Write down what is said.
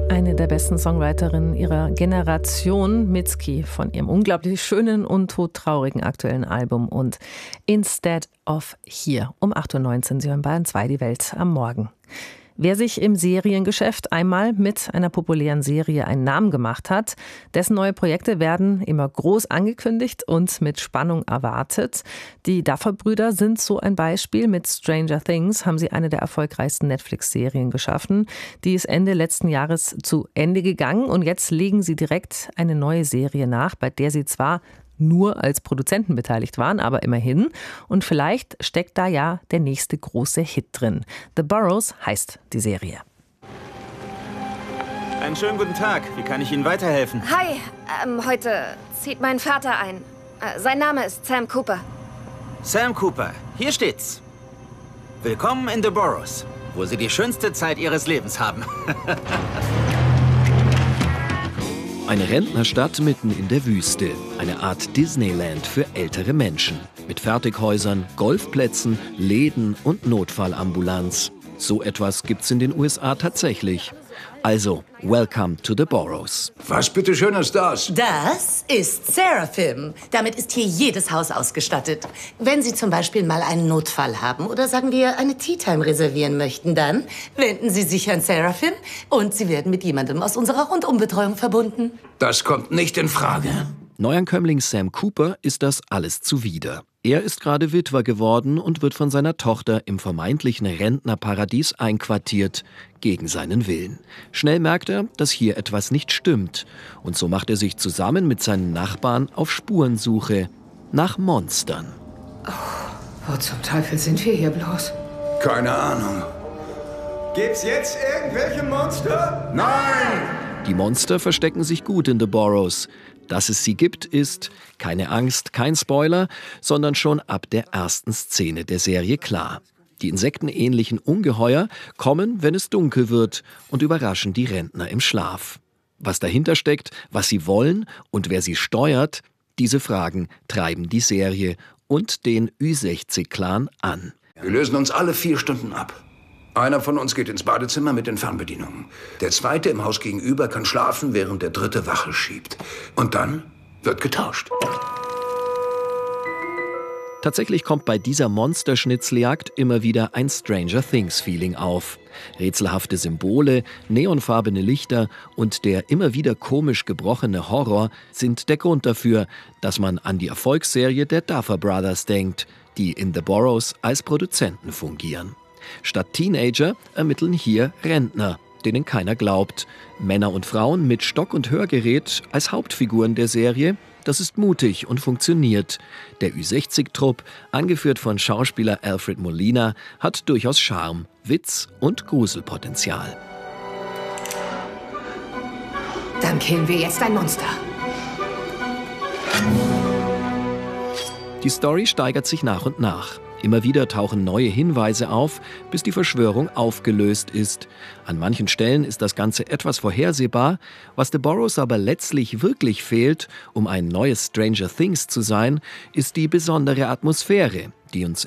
Eine der besten Songwriterinnen ihrer Generation, Mitski, von ihrem unglaublich schönen und todtraurigen aktuellen Album und Instead of Here. Um 8.19 Uhr, Sie hören Bayern 2, die Welt am Morgen. Wer sich im Seriengeschäft einmal mit einer populären Serie einen Namen gemacht hat, dessen neue Projekte werden immer groß angekündigt und mit Spannung erwartet. Die Duffer-Brüder sind so ein Beispiel. Mit Stranger Things haben sie eine der erfolgreichsten Netflix-Serien geschaffen. Die ist Ende letzten Jahres zu Ende gegangen und jetzt legen sie direkt eine neue Serie nach, bei der sie zwar nur als Produzenten beteiligt waren, aber immerhin. Und vielleicht steckt da ja der nächste große Hit drin. The Burrows heißt die Serie. Einen schönen guten Tag. Wie kann ich Ihnen weiterhelfen? Hi, heute zieht mein Vater ein. Sein Name ist Sam Cooper. Sam Cooper, hier steht's. Willkommen in The Burrows, wo Sie die schönste Zeit Ihres Lebens haben. Eine Rentnerstadt mitten in der Wüste. Eine Art Disneyland für ältere Menschen. Mit Fertighäusern, Golfplätzen, Läden und Notfallambulanz. So etwas gibt's in den USA tatsächlich. Also, welcome to the Burrows. Was bitteschön ist das? Das ist Seraphim. Damit ist hier jedes Haus ausgestattet. Wenn Sie zum Beispiel mal einen Notfall haben oder sagen wir eine Tea Time reservieren möchten, dann wenden Sie sich an Seraphim und Sie werden mit jemandem aus unserer Rundumbetreuung verbunden. Das kommt nicht in Frage. Neuankömmling Sam Cooper ist das alles zuwider. Er ist gerade Witwer geworden und wird von seiner Tochter im vermeintlichen Rentnerparadies einquartiert, gegen seinen Willen. Schnell merkt er, dass hier etwas nicht stimmt. Und so macht er sich zusammen mit seinen Nachbarn auf Spurensuche nach Monstern. Wo zum Teufel sind wir hier bloß? Keine Ahnung. Gibt's jetzt irgendwelche Monster? Nein! Die Monster verstecken sich gut in The Burrows. Dass es sie gibt, ist, keine Angst, kein Spoiler, sondern schon ab der ersten Szene der Serie klar. Die insektenähnlichen Ungeheuer kommen, wenn es dunkel wird, und überraschen die Rentner im Schlaf. Was dahinter steckt, was sie wollen und wer sie steuert, diese Fragen treiben die Serie und den Ü60-Clan an. Wir lösen uns alle 4 Stunden ab. Einer von uns geht ins Badezimmer mit den Fernbedienungen. Der zweite im Haus gegenüber kann schlafen, während der dritte Wache schiebt. Und dann wird getauscht. Tatsächlich kommt bei dieser Monsterschnitzeljagd immer wieder ein Stranger Things-Feeling auf. Rätselhafte Symbole, neonfarbene Lichter und der immer wieder komisch gebrochene Horror sind der Grund dafür, dass man an die Erfolgsserie der Duffer Brothers denkt, die in The Burrows als Produzenten fungieren. Statt Teenager ermitteln hier Rentner, denen keiner glaubt. Männer und Frauen mit Stock und Hörgerät als Hauptfiguren der Serie, das ist mutig und funktioniert. Der Ü60-Trupp, angeführt von Schauspieler Alfred Molina, hat durchaus Charme, Witz und Gruselpotenzial. Dann killen wir jetzt ein Monster. Die Story steigert sich nach und nach. Immer wieder tauchen neue Hinweise auf, bis die Verschwörung aufgelöst ist. An manchen Stellen ist das Ganze etwas vorhersehbar. Was The Burrows aber letztlich wirklich fehlt, um ein neues Stranger Things zu sein, ist die besondere Atmosphäre, die uns